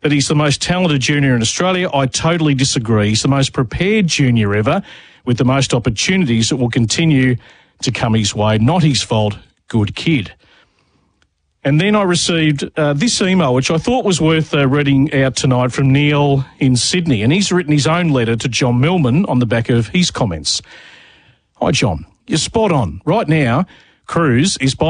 that he's the most talented junior in Australia. I totally disagree. He's the most prepared junior ever with the most opportunities that will continue to come his way. Not his fault. Good kid. And then I received this email, which I thought was worth reading out tonight from Neil in Sydney. And he's written his own letter to John Millman on the back of his comments. Hi, John. You're spot on. Right now, Cruz is by